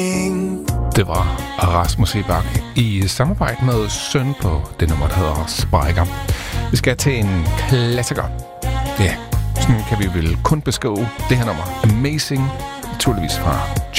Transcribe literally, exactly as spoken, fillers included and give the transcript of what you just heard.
Det var Rasmus Sebak i samarbejde med Søn på det nummer, der hedder Spiker. Vi skal til en klassiker. Ja, sådan kan vi vel kun beskrive det her nummer. Amazing, naturligvis fra